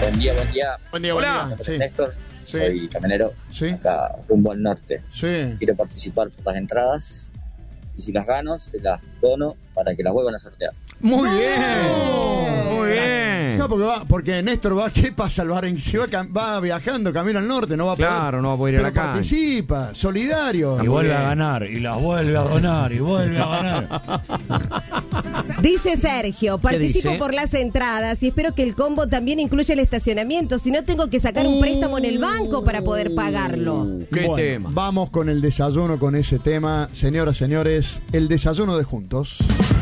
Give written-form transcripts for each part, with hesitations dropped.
Buen día. Buen día. Hola. Sí. Néstor, Sí. soy camionero, Sí. acá rumbo al norte. Sí. Quiero participar por las entradas y si las gano, se las dono para que las vuelvan a sortear. Muy bien. Muy bien. No, porque Néstor va, ¿qué pasa? Si va viajando camino al norte, no va a poder. Claro, no va a poder ir a la Pero cancha. participa, solidario. Y vuelve a ganar, y las vuelve a donar, y vuelve a ganar. Dice Sergio, participo dice? por las entradas y espero que el combo también incluya el estacionamiento, si no tengo que sacar un préstamo en el banco para poder pagarlo. ¿Qué Bueno, tema? Vamos con el desayuno, con ese tema. Señoras, señores, el desayuno de Juntos.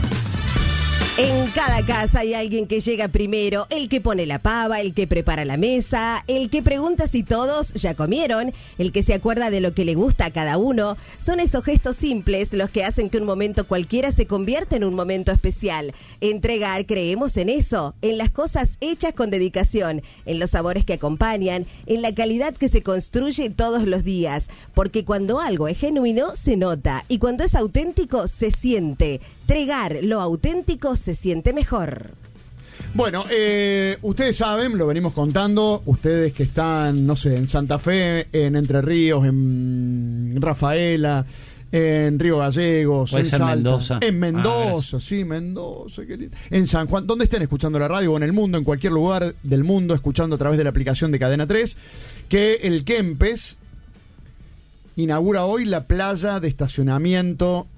En cada casa hay alguien que llega primero, el que pone la pava, el que prepara la mesa, el que pregunta si todos ya comieron, el que se acuerda de lo que le gusta a cada uno. Son esos gestos simples los que hacen que un momento cualquiera se convierta en un momento especial. Entregar, creemos en eso, en las cosas hechas con dedicación, en los sabores que acompañan, en la calidad que se construye todos los días. Porque cuando algo es genuino, se nota, y cuando es auténtico, se siente. Entregar lo auténtico se siente mejor. Bueno, ustedes saben, lo venimos contando, ustedes que están, no sé, en Santa Fe, en Entre Ríos, en Rafaela, en Río Gallegos, Puede en ser Salta, Mendoza. en Mendoza, sí, Mendoza, qué lindo. En San Juan, donde estén escuchando la radio o en el mundo, en cualquier lugar del mundo, escuchando a través de la aplicación de Cadena 3, que el Kempes inaugura hoy la playa de estacionamiento,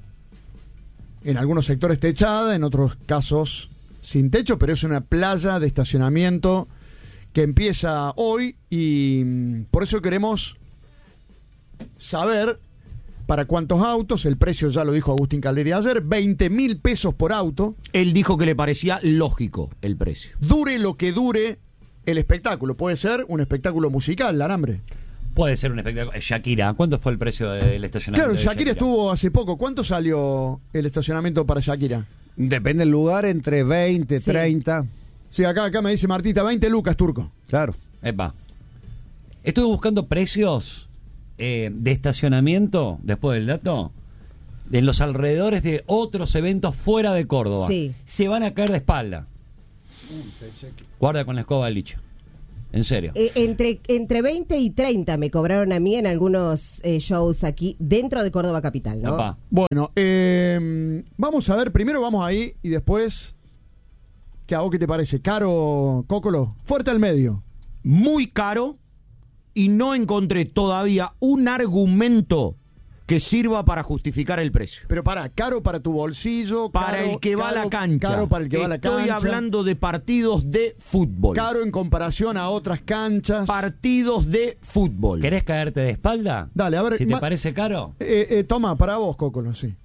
en algunos sectores techada, en otros casos sin techo, pero es una playa de estacionamiento que empieza hoy y por eso queremos saber para cuántos autos. El precio ya lo dijo Agustín Calleri ayer, 20.000 pesos por auto. Él dijo que le parecía lógico el precio. Dure lo que dure el espectáculo. Puede ser un espectáculo musical, Alambre. Puede ser un espectáculo. Shakira, ¿cuánto fue el precio del estacionamiento? Claro, de Shakira estuvo hace poco. ¿Cuánto salió el estacionamiento para Shakira? Depende del lugar, entre 20, Sí. 30. Sí, acá me dice Martita, 20 lucas, Turco. Claro. Epa. Estuve buscando precios de estacionamiento, después del dato, de los alrededores de otros eventos fuera de Córdoba. Sí. Se van a caer de espalda. Guarda con la escoba del licho. En serio. Entre 20 y 30 me cobraron a mí en algunos shows aquí dentro de Córdoba Capital, ¿no? Epa. Bueno, vamos a ver, primero vamos ahí y después, ¿a vos qué te parece? ¿Caro, Cócolo? Fuerte al medio. Muy caro y no encontré todavía un argumento que sirva para justificar el precio. Pero caro para tu bolsillo. Para caro- el que va a la caro- cancha. Caro para el que va a la cancha. Estoy hablando de partidos de fútbol. Caro en comparación a otras canchas. Partidos de fútbol. ¿Querés caerte de espalda? Dale, a ver. Si te parece caro. Toma, para vos, Cócolo, sí.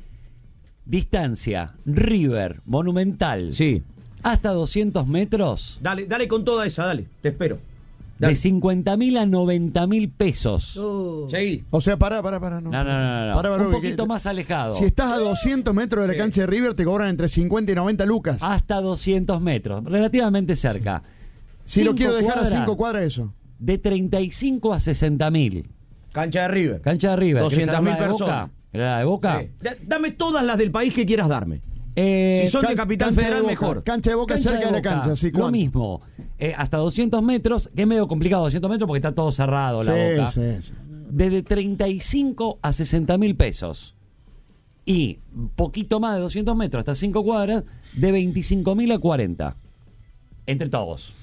Distancia, River, Monumental. Sí. Hasta 200 metros. Dale con toda esa, dale. Te espero. De Dale. 50.000 a 90.000 pesos. Seguí. O sea, pará, no. No. Pará, Un porque poquito más alejado. Si estás a 200 metros de la cancha de River, te cobran entre 50 y 90 lucas. Hasta 200 metros. Relativamente cerca. si lo 5 quiero dejar cuadras, a 5 cuadras, eso. De 35 a 60.000. Cancha de River. Cancha de River. 200.000 personas. personas. ¿Era la de Boca? Dame todas las del país que quieras darme. Si son de Capital cancha de Federal, Boca. mejor. Cancha de Boca cerca de la cancha, sí. Lo ¿cuánto? mismo. Hasta 200 metros, que es medio complicado 200 metros porque está todo cerrado la Boca. Sí. Desde 35 a 60.000 pesos. Y poquito más de 200 metros, hasta 5 cuadras, de 25.000 a 40. Entre todos.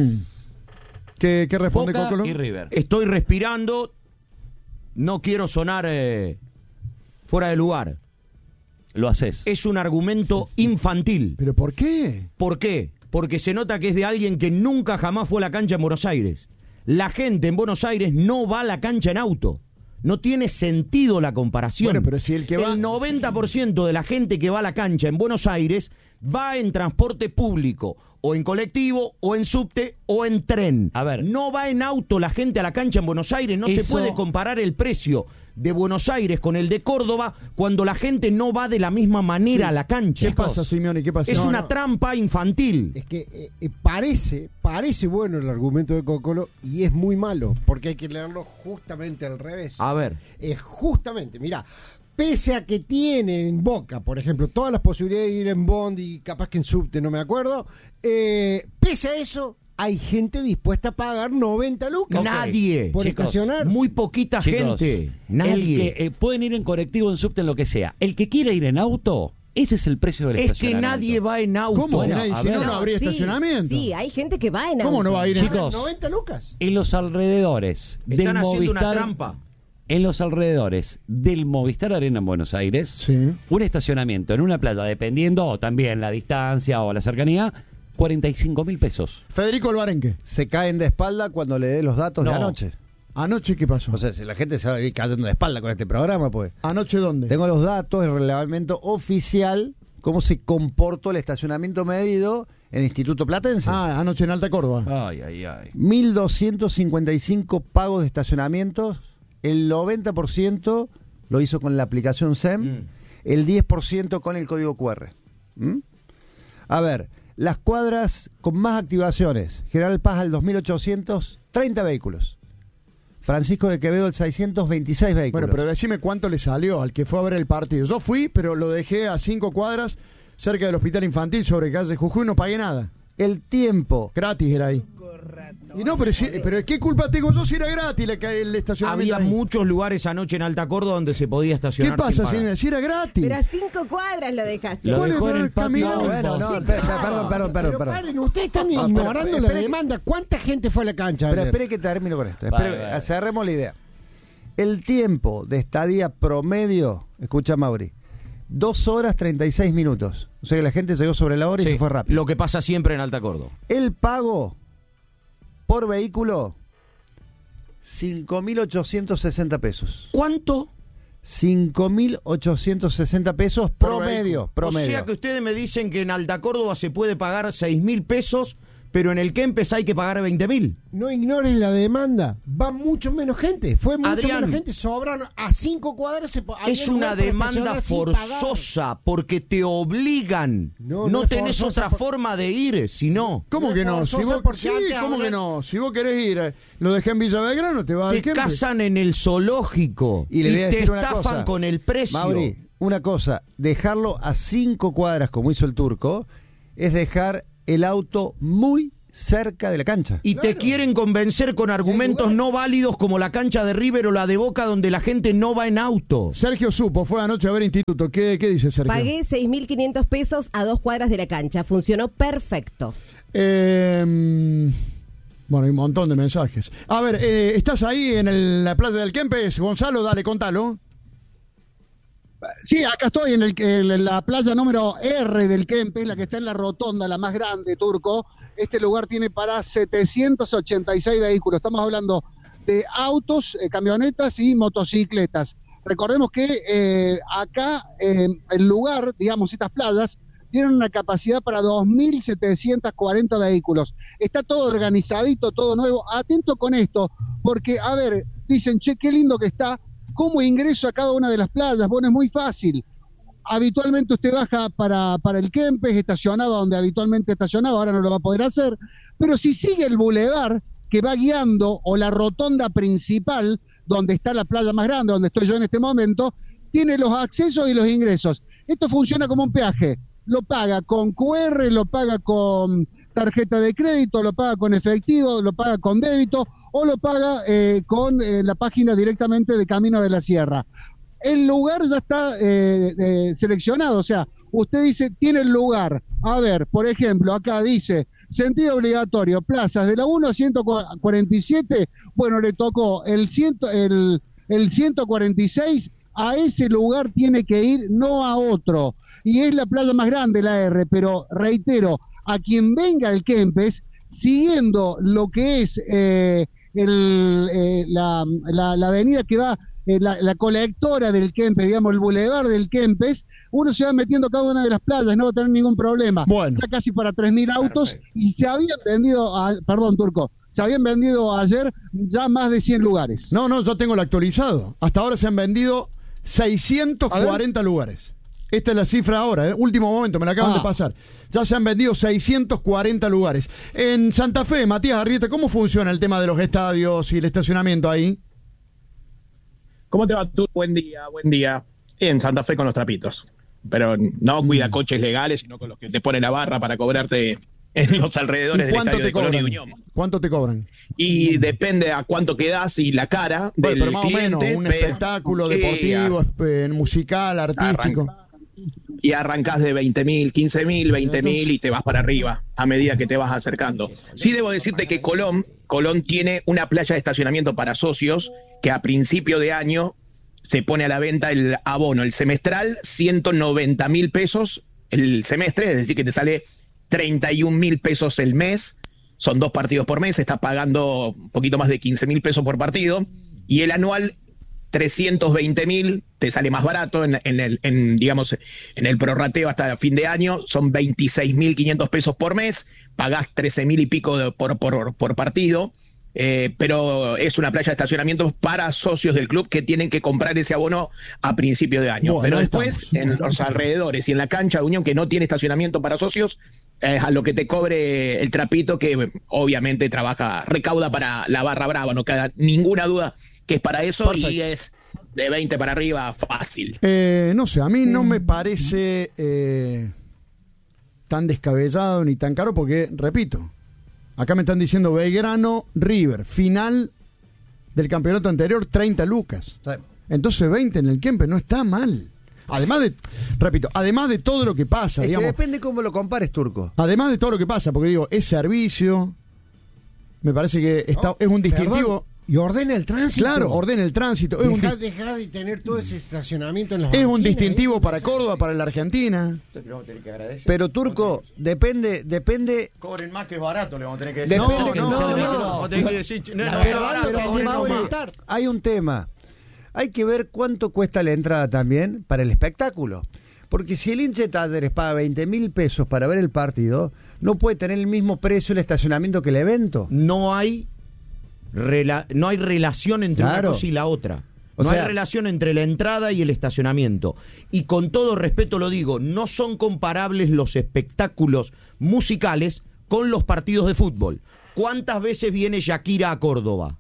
¿Qué responde Boca Cócolo? y River. Estoy respirando. No quiero sonar fuera de lugar. Lo haces. Es un argumento infantil. ¿Pero por qué? ¿Por qué? Porque se nota que es de alguien que nunca jamás fue a la cancha en Buenos Aires. La gente en Buenos Aires no va a la cancha en auto. No tiene sentido la comparación. Bueno, pero si el que va... El 90% de la gente que va a la cancha en Buenos Aires va en transporte público, o en colectivo, o en subte, o en tren. A ver. No va en auto la gente a la cancha en Buenos Aires. No se Eso- puede comparar el precio de Buenos Aires con el de Córdoba cuando la gente no va de la misma manera a la cancha. ¿Qué pasa, Simeone? ¿Qué pasa? Es No, una no. trampa infantil. Es que parece bueno el argumento de Cócolo y es muy malo, porque hay que leerlo justamente al revés. A ver. Justamente, mirá, pese a que tiene en Boca, por ejemplo, todas las posibilidades de ir en Bond y capaz que en subte, no me acuerdo, pese a eso, hay gente dispuesta a pagar 90 lucas. Nadie. Por Chicos, estacionar. Muy poquita Chicos, gente. Nadie. El que, pueden ir en colectivo, en subte, en lo que sea. El que quiera ir en auto, ese es el precio del Es que estacionamiento. nadie va en auto. ¿Cómo? Bueno, Y a si ver. no, no habría Sí, estacionamiento. Sí, hay gente que va en ¿Cómo auto. no va a ir en Chicos, 90 lucas. en los alrededores Están del haciendo una Movistar, trampa. en los alrededores del Movistar Arena en Buenos Aires, Sí. un estacionamiento en una playa, dependiendo también la distancia o la cercanía, 45.000 pesos. Federico Alvarenque. Se caen de espalda cuando le dé los datos de No. anoche. ¿Anoche qué pasó? O sea, si la gente se va a ir cayendo de espalda con este programa, pues. ¿Anoche dónde? Tengo los datos, el reglamento oficial, cómo se comportó el estacionamiento medido en el Instituto Platense. Anoche en Alta Córdoba. Ay, ay, ay. 1.255 pagos de estacionamientos, el 90% lo hizo con la aplicación SEM, el 10% con el código QR. ¿Mm? A ver, las cuadras con más activaciones, General Paz al 2.830 vehículos, Francisco de Quevedo al 626 vehículos. Bueno, pero decime cuánto le salió al que fue a ver el partido. Yo fui, pero lo dejé a 5 cuadras cerca del hospital infantil sobre calle Jujuy, no pagué nada. El tiempo. Gratis era ahí. Y no, pero ¿qué culpa tengo yo si era gratis el estacionamiento? Había ahí? muchos lugares anoche en Alta Córdoba donde se podía ¿Qué estacionar. pasa sin pagar. si era gratis? Pero a 5 cuadras lo dejaste. Lo ¿Cuál dejó es en el el patio. camino? Bueno, no, perdón. Pero paren, ustedes están pero ignorando la espere que- demanda. ¿Cuánta gente fue a la cancha Pero ayer? espere que termino con esto. Vale, vale. Cerremos la idea. El tiempo de estadía promedio, escucha Mauri, 2 horas 36 minutos. O sea que la gente llegó sobre la hora y Sí, se fue rápido. lo que pasa siempre en Alta Córdoba. El pago por vehículo, 5.860 pesos. ¿Cuánto? 5.860 pesos promedio. O sea que ustedes me dicen que en Alta Córdoba se puede pagar 6.000 pesos, pero en el Kempes hay que pagar 20.000. No ignores la demanda. Va mucho menos gente. Fue mucho Adrián, menos gente. Sobraron a 5 cuadras. Había Es lugar una para demanda estacionar sin pagar. forzosa porque te obligan. No, No no es tenés forzosa otra por- forma de ir, si no. ¿Cómo No que es no? forzosa porque Sí, antes ¿cómo ahora- que no? Si vos querés ir, lo dejé en Villa Belgrano, te vas al Te Kempes. casan en el zoológico Y le voy a te decir una estafan cosa. con el precio. Mauri, una cosa, dejarlo a 5 cuadras como hizo el turco, es dejar el auto muy cerca de la cancha. Y te quieren convencer con argumentos no válidos como la cancha de River o la de Boca donde la gente no va en auto. Sergio Supo fue anoche a ver instituto. ¿Qué dice Sergio? Pagué 6.500 pesos a 2 cuadras de la cancha. Funcionó perfecto. Bueno, hay un montón de mensajes. A ver, ¿estás ahí en la playa del Kempes? Gonzalo, dale, contalo. Sí, acá estoy en la playa número R del Kempes, la que está en la rotonda, la más grande, Turco. Este lugar tiene para 786 vehículos. Estamos hablando de autos, camionetas y motocicletas. Recordemos que acá el lugar, digamos, estas playas, tienen una capacidad para 2.740 vehículos. Está todo organizadito, todo nuevo. Atento con esto, porque, a ver, dicen, che, qué lindo que está. ¿Cómo ingreso a cada una de las playas? Bueno, es muy fácil. Habitualmente usted baja para el Kempes, estacionaba donde habitualmente estacionaba, ahora no lo va a poder hacer, pero si sigue el bulevar que va guiando o la rotonda principal, donde está la playa más grande, donde estoy yo en este momento, tiene los accesos y los ingresos. Esto funciona como un peaje. Lo paga con QR, lo paga con tarjeta de crédito, lo paga con efectivo, lo paga con débito o lo paga con la página directamente de Camino de la Sierra. El lugar ya está seleccionado, o sea, usted dice, tiene el lugar. A ver, por ejemplo, acá dice, sentido obligatorio, plazas de la 1 a 147, bueno, le tocó el 146, a ese lugar tiene que ir, no a otro. Y es la playa más grande, la R, pero reitero, a quien venga al Kempes, siguiendo lo que es la avenida que va, la colectora del Kempes, digamos, el bulevar del Kempes, uno se va metiendo a cada una de las playas, no va a tener ningún problema. Bueno. Ya casi para 3.000 autos. Perfecto. Y se habían vendido, perdón, Turco, se habían vendido ayer ya más de 100 lugares. No, yo tengo el actualizado. Hasta ahora se han vendido 640 lugares. Esta es la cifra ahora, último momento, me la acaban de pasar. Ya se han vendido 640 lugares. En Santa Fe, Matías Arrieta, ¿cómo funciona el tema de los estadios y el estacionamiento ahí? ¿Cómo te va tú? Buen día, buen día. En Santa Fe con los trapitos. Pero no cuida coches legales, sino con los que te ponen la barra para cobrarte en los alrededores del cuánto estadio te de Colón y cobran? Unión. ¿Cuánto te cobran? Y depende a cuánto quedás y la cara Bueno, del pero más cliente. o menos, un pero- espectáculo Sí, deportivo, musical, artístico. y arrancás de 20.000, 15.000, 20.000 y te vas para arriba a medida que te vas acercando. Sí debo decirte que Colón tiene una playa de estacionamiento para socios que a principio de año se pone a la venta el abono, el semestral, 190.000 pesos el semestre, es decir, que te sale 31.000 pesos el mes, son 2 partidos por mes, estás pagando un poquito más de 15.000 pesos por partido, y el anual 320.000, te sale más barato en el prorrateo hasta fin de año, son 26.500 pesos por mes, pagás 13.000 y pico por partido, pero es una playa de estacionamiento para socios del club que tienen que comprar ese abono a principio de año. Bueno, Pero ahí después, estamos. en los alrededores y en la cancha de Unión, que no tiene estacionamiento para socios, a lo que te cobre el trapito, que obviamente recauda para la barra brava, no queda ninguna duda que es para eso. Perfecto. Y es de 20 para arriba fácil. No sé, a mí no me parece tan descabellado ni tan caro porque, repito, acá me están diciendo Belgrano, River, final del campeonato anterior, 30 lucas. Entonces 20 en el Kempes no está mal. Además de todo lo que pasa, Es que digamos. depende cómo lo compares, Turco. Además de todo lo que pasa, porque digo, es servicio, me parece que es un distintivo. Perdón, y ordena el tránsito. Claro, ordena el tránsito. Dejá de tener todo ese estacionamiento en las Es un banquinas, distintivo ¿eh? para Córdoba, para la Argentina. Pero, Turco, depende. Cobren más que es barato, le vamos a tener que decir. decir. Depende, No, no. vamos a tener que decir, no, La no, verdad, es barato, pero cobren Mauri, más. Hay un tema. Hay que ver cuánto cuesta la entrada también para el espectáculo. Porque si el hincha de Talleres paga 20.000 pesos para ver el partido, no puede tener el mismo precio el estacionamiento que el evento. No hay relación entre Claro. una cosa y la otra. O No sea- hay relación entre la entrada y el estacionamiento. Y con todo respeto lo digo, no son comparables los espectáculos musicales con los partidos de fútbol. ¿Cuántas veces viene Shakira a Córdoba?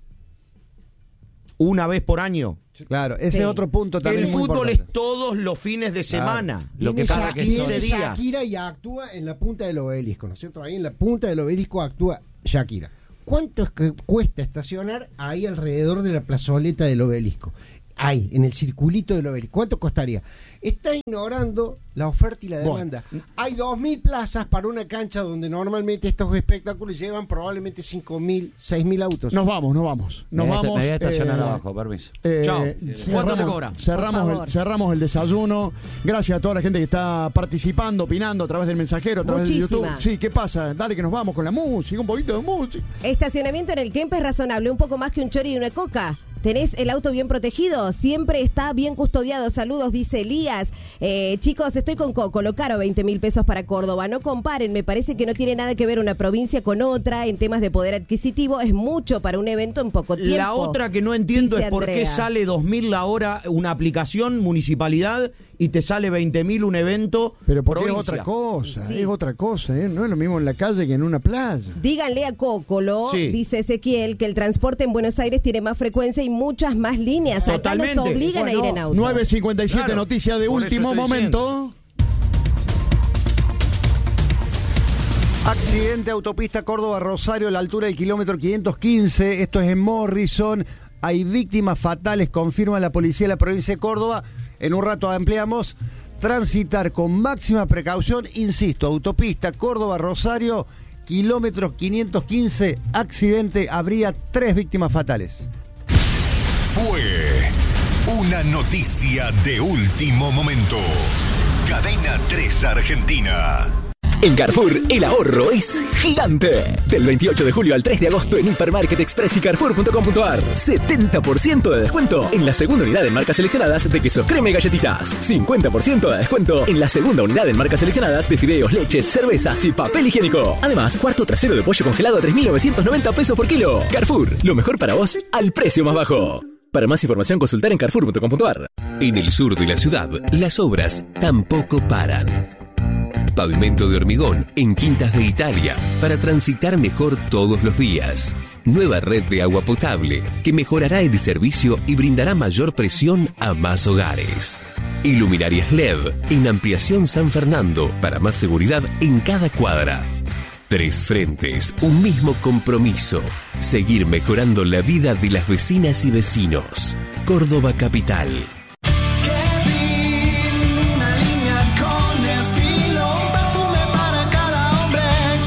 ¿Una vez por año? Claro, ese Sí. es otro punto también. El muy fútbol importante. es todos los fines de semana. Lo que Viene cada Sha- 15 viene días. Shakira y actúa en la punta del obelisco, ¿no es cierto? Ahí en la punta del obelisco actúa Shakira. ¿Cuánto es que cuesta estacionar ahí alrededor de la plazoleta del obelisco? Ahí, en el circulito del obelisco. ¿Cuánto costaría? Está ignorando la oferta y la demanda. Hay 2.000 plazas para una cancha donde normalmente estos espectáculos llevan probablemente 5.000, 6.000 autos. Nos vamos. Nos Me voy vamos. a estacionar abajo, permiso. Chao. ¿Cuánto te cobra? Cerramos el desayuno. Gracias a toda la gente que está participando, opinando a través del mensajero, a través de Muchísima. YouTube. Sí, ¿qué pasa? Dale que nos vamos con la música, un poquito de música. Estacionamiento en el Kempes es razonable, un poco más que un chori y una coca. ¿Tenés el auto bien protegido? Siempre está bien custodiado. Saludos, dice Elías. Chicos, estoy con Coco, lo caro, 20.000 pesos para Córdoba. No comparen, me parece que no tiene nada que ver una provincia con otra en temas de poder adquisitivo. Es mucho para un evento en poco tiempo. La otra que no entiendo dice es por qué Andrea. sale 2.000 la hora una aplicación, municipalidad, y te sale 20.000 un evento, Pero porque provincia. es otra cosa, Sí. es otra cosa, ¿eh? No es lo mismo en la calle que en una playa. Díganle a Cócolo, Sí. dice Ezequiel, que el transporte en Buenos Aires tiene más frecuencia y muchas más líneas. Acá Totalmente. nos obligan a ir en auto. 9:57, Claro, noticia de por eso último estoy momento. Accidente autopista Córdoba-Rosario a la altura del kilómetro 515. Esto es en Morrison. Hay víctimas fatales, confirma la policía de la provincia de Córdoba. En un rato ampliamos. Transitar con máxima precaución. Insisto, autopista Córdoba-Rosario, kilómetro 515. Accidente, habría 3 víctimas fatales. Fue una noticia de último momento. Cadena 3 Argentina. En Carrefour, el ahorro es gigante. Del 28 de julio al 3 de agosto en Hipermarket Express y Carrefour.com.ar. 70% de descuento en la segunda unidad en marcas seleccionadas de queso crema y galletitas. 50% de descuento en la segunda unidad en marcas seleccionadas de fideos, leches, cervezas y papel higiénico. Además, cuarto trasero de pollo congelado a 3.990 pesos por kilo. Carrefour, lo mejor para vos al precio más bajo. Para más información, consultar en Carrefour.com.ar. En el sur de la ciudad, las obras tampoco paran. Pavimento de hormigón en Quintas de Italia para transitar mejor todos los días. Nueva red de agua potable que mejorará el servicio y brindará mayor presión a más hogares. Iluminarias LED en Ampliación San Fernando para más seguridad en cada cuadra. 3 frentes, un mismo compromiso. Seguir mejorando la vida de las vecinas y vecinos. Córdoba Capital. Una línea con estilo, un perfume para cada hombre.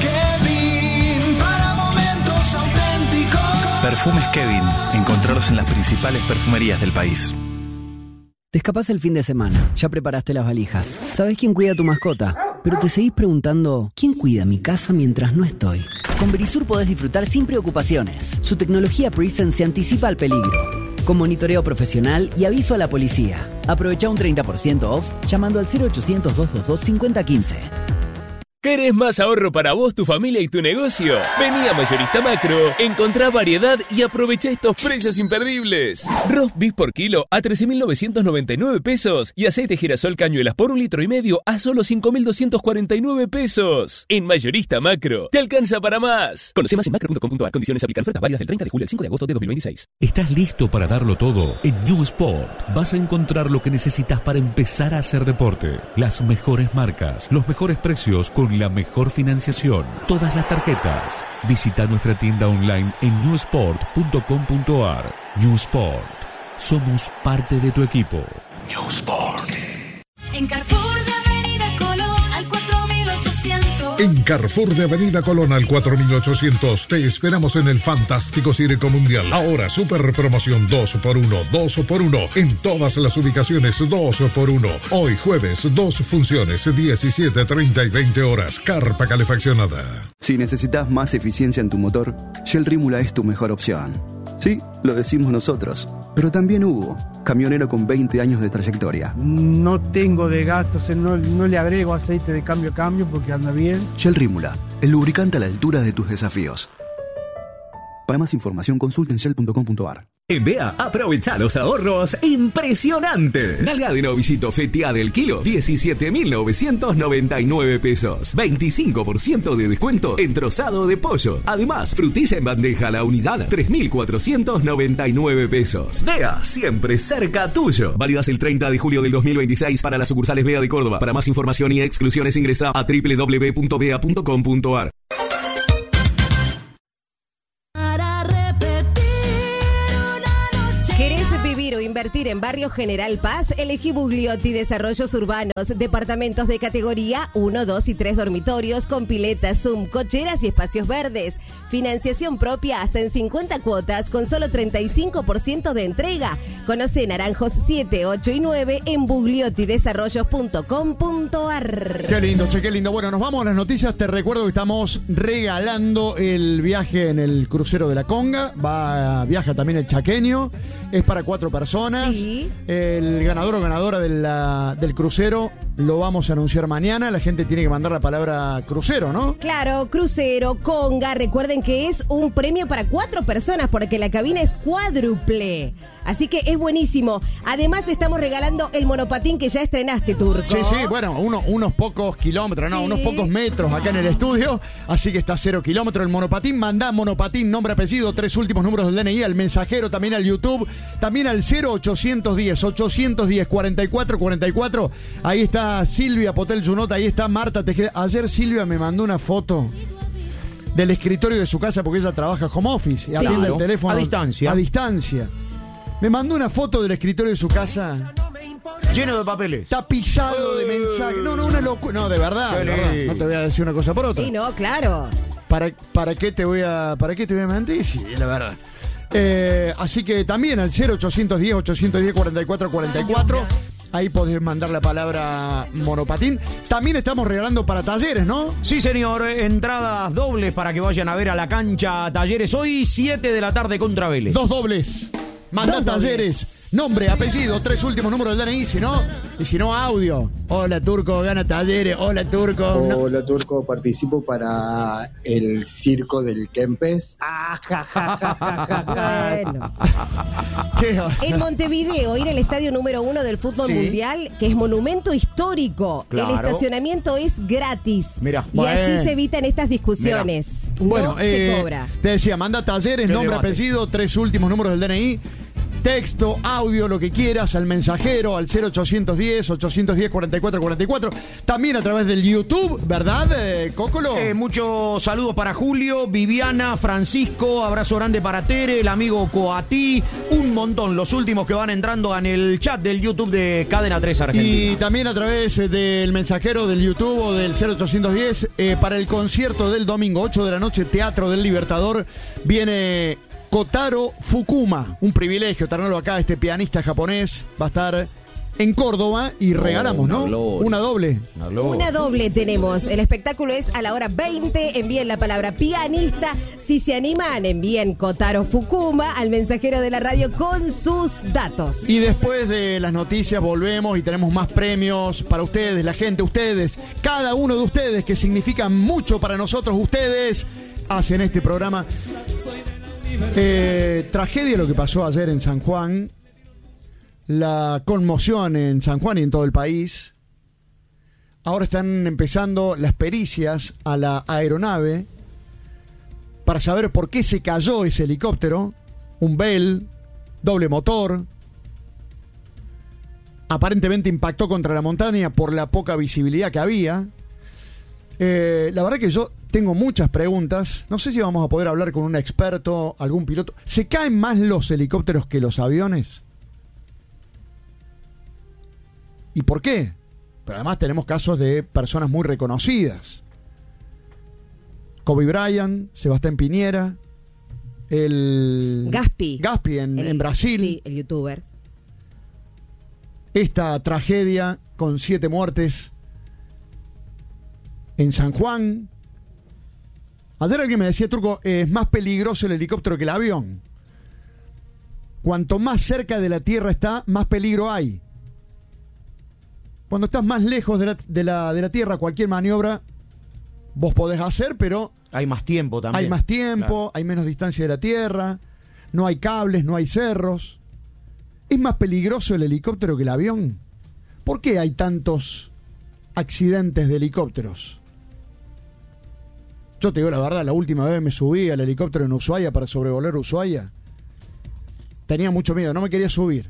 Kevin, para momentos auténticos. Perfumes Kevin, encontrarlos en las principales perfumerías del país. Te escapás el fin de semana, ya preparaste las valijas. ¿Sabés quién cuida a tu mascota? Pero te seguís preguntando, ¿quién cuida mi casa mientras no estoy? Con Verisur podés disfrutar sin preocupaciones. Su tecnología Presence se anticipa al peligro, con monitoreo profesional y aviso a la policía. Aprovecha un 30% off llamando al 0800-222-5015. ¿Querés más ahorro para vos, tu familia y tu negocio? Vení a Mayorista Macro, encontrá variedad y aprovecha estos precios imperdibles. Roast beef por kilo a 13.999 pesos y aceite girasol cañuelas por 1,5 litros a solo 5.249 pesos. En Mayorista Macro, te alcanza para más. Conoce más en macro.com.ar. Condiciones aplican. Ofertas válidas del 30 de julio al 5 de agosto de 2026. ¿Estás listo para darlo todo? En New Sport vas a encontrar lo que necesitas para empezar a hacer deporte. Las mejores marcas, los mejores precios con la mejor financiación. Todas las tarjetas. Visita nuestra tienda online en newsport.com.ar. New Sport. Somos parte de tu equipo. New Sport. En Carrefour de Avenida Colón al 4800. En Carrefour de Avenida Colón al 4800 te esperamos en el fantástico Circo Mundial. Ahora super promoción 2x1, 2x1 en todas las ubicaciones, 2x1. Hoy jueves 2 funciones, 17, 30 y 20 horas. Carpa calefaccionada. Si necesitas más eficiencia en tu motor, Shell Rímula es tu mejor opción. Sí, lo decimos nosotros, pero también Hugo, camionero con 20 años de trayectoria. No tengo de gastos, no le agrego aceite de cambio a cambio porque anda bien. Shell Rímula, el lubricante a la altura de tus desafíos. Para más información consulten shell.com.ar. En BEA, aprovecha los ahorros impresionantes. Nalga de novicito fetea del kilo, 17.999 pesos. 25% de descuento en trozado de pollo. Además, frutilla en bandeja a la unidad, 3.499 pesos. BEA, siempre cerca tuyo. Válidas el 30 de julio del 2026 para las sucursales BEA de Córdoba. Para más información y exclusiones ingresa a www.bea.com.ar. Vivir o invertir en Barrio General Paz, elegí Bugliotti Desarrollos Urbanos, departamentos de categoría 1, 2 y 3 dormitorios con piletas, Zoom, cocheras y espacios verdes. Financiación propia hasta en 50 cuotas con solo 35% de entrega. Conoce Naranjos 7, 8 y 9 en bugliottidesarrollos.com.ar. Qué lindo, che, qué lindo. Bueno, nos vamos a las noticias. Te recuerdo que estamos regalando el viaje en el crucero de la Conga. Viaja también el chaqueño. Es para 4 personas. Sí. El ganador o ganadora del crucero lo vamos a anunciar mañana. La gente tiene que mandar la palabra crucero, ¿no? Claro, crucero, Conga. Recuerden que es un premio para 4 personas porque la cabina es cuádruple. Así que es buenísimo. Además estamos regalando el monopatín que ya estrenaste, Turco. Sí, sí, bueno, unos pocos kilómetros, no, unos pocos metros acá en el estudio. Así que está 0 kilómetros el monopatín. Mandá monopatín, nombre, apellido, 3 últimos números del DNI, al mensajero, también al YouTube, también al 0810 44 44. Ahí está Silvia Potel Junota, ahí está Marta Tejeda. Ayer Silvia me mandó una foto del escritorio de su casa porque ella trabaja home office y atiende el teléfono a distancia. A distancia. Me mandó una foto del escritorio de su casa lleno de papeles, tapizado de mensajes. No, una locura. No, de verdad, no te voy a decir una cosa por otra. Sí, no, claro. ¿Para qué te voy a mentir? Sí, la verdad. Así que también al 0810 44 44. Ahí podés mandar la palabra monopatín. También estamos regalando para Talleres, ¿no? Sí, señor. Entradas dobles para que vayan a ver a la cancha Talleres hoy, 7 de la tarde contra Vélez. 2 dobles. Mandá Talleres. Nombre, apellido, 3 últimos números del DNI, y si no, audio. Hola, Turco, gana Talleres. Hola, Turco. Hola, Turco, participo para el circo del Kempes. Bueno. En Montevideo, ir al estadio número 1 del fútbol mundial, que es monumento histórico. Claro. El estacionamiento es gratis. Mirá, y así se evitan estas discusiones. Bueno, no se cobra. Te decía, manda Talleres, nombre, apellido, 3 últimos números del DNI. texto, audio, lo que quieras, al mensajero, al 0810-810-4444. También a través del YouTube, ¿verdad, Cócolo? Muchos saludos para Julio, Viviana, Francisco, abrazo grande para Tere, el amigo Coatí, un montón, los últimos que van entrando en el chat del YouTube de Cadena 3 Argentina. Y también a través del mensajero del YouTube o del 0810, para el concierto del domingo, 8 de la noche, Teatro del Libertador, viene Kotaro Fukuma, un privilegio tenerlo acá, este pianista japonés, va a estar en Córdoba y regalamos, ¿no? Una doble. Una doble tenemos. El espectáculo es a la hora 20. Envíen la palabra pianista. Si se animan, envíen Kotaro Fukuma al mensajero de la radio con sus datos. Y después de las noticias volvemos y tenemos más premios para ustedes, la gente, ustedes, cada uno de ustedes que significan mucho para nosotros. Ustedes hacen este programa. Tragedia lo que pasó ayer en San Juan. La conmoción en San Juan y en todo el país. Ahora están empezando las pericias a la aeronave para saber por qué se cayó ese helicóptero. Un Bell, doble motor. Aparentemente impactó contra la montaña por la poca visibilidad que había. La verdad que yo tengo muchas preguntas. No sé si vamos a poder hablar con un experto, algún piloto. ¿Se caen más los helicópteros que los aviones? ¿Y por qué? Pero además tenemos casos de personas muy reconocidas. Kobe Bryant, Sebastián Piñera, el Gaspi en Brasil. Sí, el youtuber. Esta tragedia con 7 muertes en San Juan. Ayer alguien me decía, Turco, es más peligroso el helicóptero que el avión. Cuanto más cerca de la tierra está, más peligro hay. Cuando estás más lejos de la tierra, cualquier maniobra vos podés hacer, pero hay más tiempo también. Hay más tiempo, claro. Hay menos distancia de la tierra, no hay cables, no hay cerros. ¿Es más peligroso el helicóptero que el avión? ¿Por qué hay tantos accidentes de helicópteros? Yo te digo la verdad, la última vez me subí al helicóptero en Ushuaia para sobrevolar Ushuaia. Tenía mucho miedo, no me quería subir.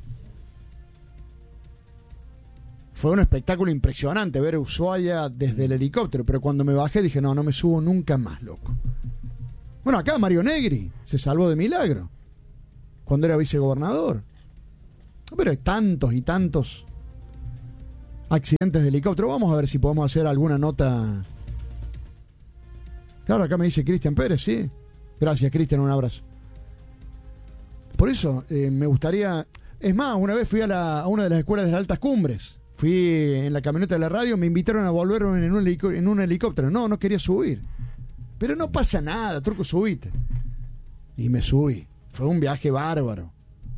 Fue un espectáculo impresionante ver Ushuaia desde el helicóptero, pero cuando me bajé dije, no me subo nunca más, loco. Bueno, acá Mario Negri se salvó de milagro cuando era vicegobernador. Pero hay tantos y tantos accidentes de helicóptero. Vamos a ver si podemos hacer alguna nota. Claro, acá me dice Cristian Pérez, sí. Gracias, Cristian, un abrazo. Por eso me gustaría... Es más, una vez fui a una de las escuelas de las altas cumbres. Fui en la camioneta de la radio, me invitaron a volver en un helicóptero. No quería subir. Pero no pasa nada, Turco, subite. Y me subí. Fue un viaje bárbaro.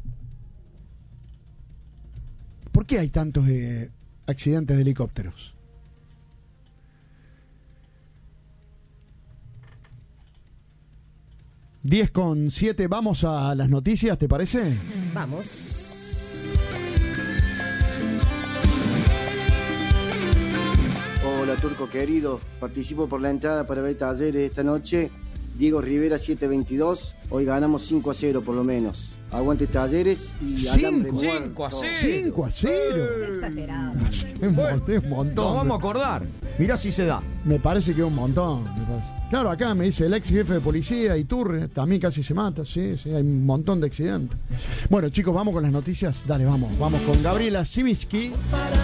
¿Por qué hay tantos accidentes de helicópteros? (10:07), vamos a las noticias, ¿te parece? Vamos. Hola, Turco querido, participo por la entrada para ver Talleres esta noche. Diego Rivera 722, hoy ganamos 5-0 por lo menos. Aguante Talleres y alambre muerto. 5-0. Exagerado. Un montón. Nos vamos a acordar. Mirá si se da. Me parece que es un montón. Claro, acá me dice el ex jefe de policía, Iturre, también casi se mata. Sí, hay un montón de accidentes. Bueno, chicos, vamos con las noticias. Dale, vamos con Gabriela Siminski.